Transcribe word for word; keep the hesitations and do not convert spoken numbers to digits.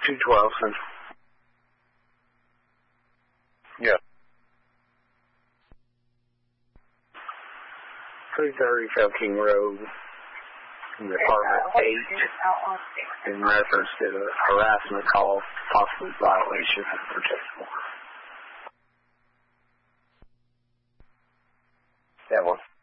two twelve Central. Yeah. three thirty Felking Road, in Department eight, in reference to the harassment call, possible violation of protective order. That one.